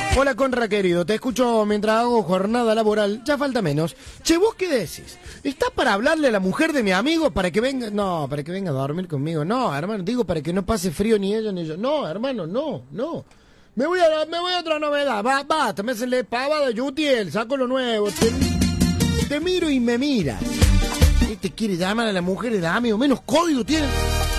Hola, Conra, querido. Te escucho mientras hago jornada laboral. Ya falta menos. Che, ¿vos qué decís? ¿Estás para hablarle a la mujer de mi amigo para que venga? No, para que venga a dormir conmigo. No, hermano, digo para que no pase frío ni ella ni yo. No, hermano, no. Me voy a otra novedad. Basta, me hacen pavada, Yutiel. Saco lo nuevo. Te miro y me miras. ¿Qué te quiere llamar a la mujer de amigo? Menos código tiene.